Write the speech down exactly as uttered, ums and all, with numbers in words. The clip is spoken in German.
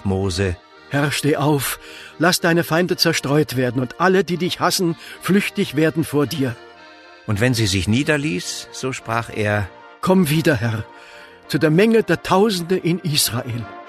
sprach Mose: Herr, steh auf, lass deine Feinde zerstreut werden und alle, die dich hassen, flüchtig werden vor dir. Und wenn sie sich niederließ, so sprach er: Komm wieder, Herr, zu der Menge der Tausende in Israel.